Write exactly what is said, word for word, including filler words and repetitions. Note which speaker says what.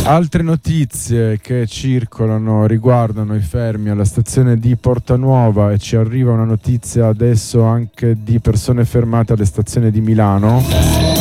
Speaker 1: Altre notizie che circolano riguardano i fermi alla stazione di Portanuova, e ci arriva una notizia adesso anche di persone fermate alle stazioni di Milano.